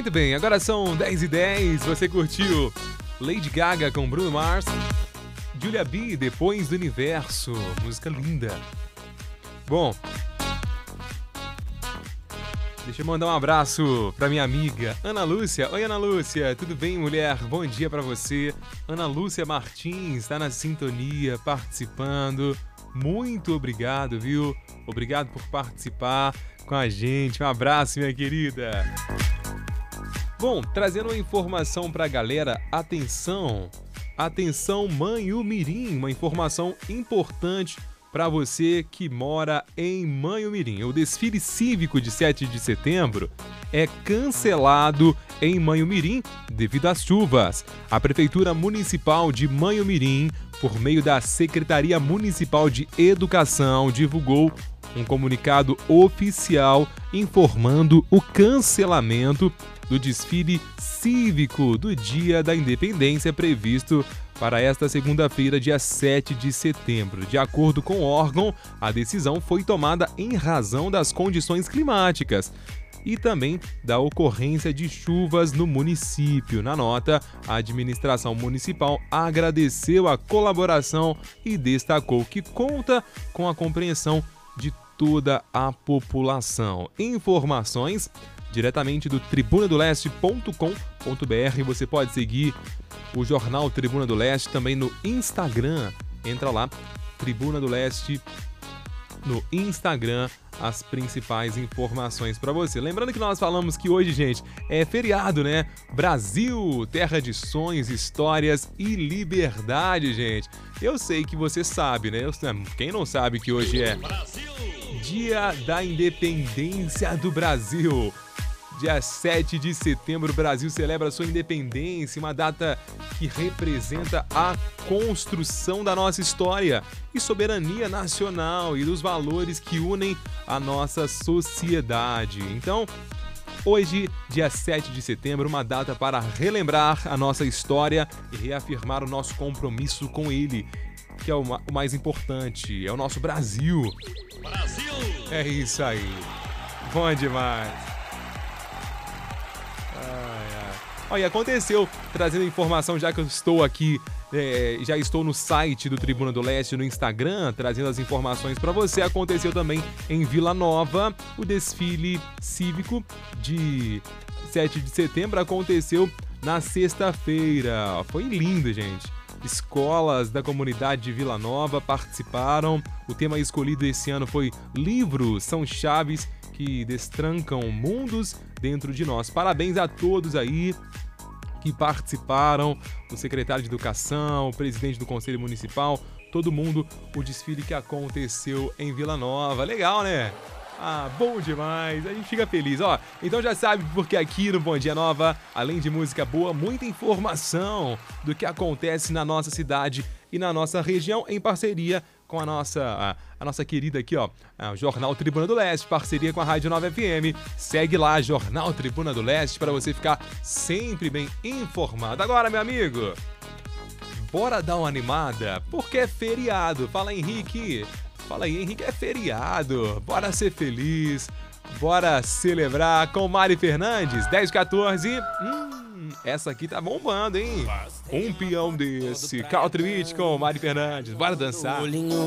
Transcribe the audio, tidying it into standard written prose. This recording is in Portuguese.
Muito bem, agora são 10h10, você curtiu Lady Gaga com Bruno Mars, Julia B, Depois do Universo, música linda. Bom, deixa eu mandar um abraço pra minha amiga Ana Lúcia. Oi, Ana Lúcia, tudo bem, mulher? Bom dia pra você. Ana Lúcia Martins tá na sintonia, participando. Muito obrigado, viu? Obrigado por participar com a gente. Um abraço, minha querida. Bom, trazendo uma informação pra galera, atenção, Manhumirim, uma informação importante para você que mora em Manhumirim. O desfile cívico de 7 de setembro é cancelado em Manhumirim devido às chuvas. A Prefeitura Municipal de Manhumirim, por meio da Secretaria Municipal de Educação, divulgou um comunicado oficial informando o cancelamento do desfile cívico do Dia da Independência previsto para esta segunda-feira, dia 7 de setembro. De acordo com o órgão, a decisão foi tomada em razão das condições climáticas e também da ocorrência de chuvas no município. Na nota, a administração municipal agradeceu a colaboração e destacou que conta com a compreensão de toda a população. Informações diretamente do tribunadoleste.com.br. Você pode seguir o Jornal Tribuna do Leste também no Instagram. Entra lá, Tribuna do Leste no Instagram, as principais informações para você. Lembrando que nós falamos que hoje, gente, é feriado, né? Brasil, terra de sonhos, histórias e liberdade, gente. Eu sei que você sabe, né? Quem não sabe que hoje é Dia da Independência do Brasil. Dia 7 de setembro, o Brasil celebra sua independência, uma data que representa a construção da nossa história e soberania nacional e dos valores que unem a nossa sociedade. Então, hoje, dia 7 de setembro, uma data para relembrar a nossa história e reafirmar o nosso compromisso com ele, que é o mais importante, é o nosso Brasil. Brasil! É isso aí. Bom demais. Olha, aconteceu, trazendo informação, já que eu estou aqui, já estou no site do Tribuna do Leste, no Instagram, trazendo as informações para você. Aconteceu também em Vila Nova, o desfile cívico de 7 de setembro aconteceu na sexta-feira. Foi lindo, gente. Escolas da comunidade de Vila Nova participaram. O tema escolhido esse ano foi Livros são chaves que destrancam mundos dentro de nós. Parabéns a todos aí que participaram, o secretário de Educação, o presidente do Conselho Municipal, todo mundo, o desfile que aconteceu em Vila Nova. Legal, né? Ah, bom demais, a gente fica feliz, ó. Então já sabe, porque aqui no Bom Dia Nova, além de música boa, muita informação do que acontece na nossa cidade e na nossa região, em parceria com a nossa querida aqui, ó, Jornal Tribuna do Leste, parceria com a Rádio Nova FM. Segue lá, Jornal Tribuna do Leste, para você ficar sempre bem informado. Agora, meu amigo, bora dar uma animada, porque é feriado. Fala, Henrique. Fala aí, Henrique, é feriado. Bora ser feliz, bora celebrar com Mari Fernandes, 10h14. Essa aqui tá bombando, hein? Um peão desse, Country Beat com Mari Fernandes. Bora dançar.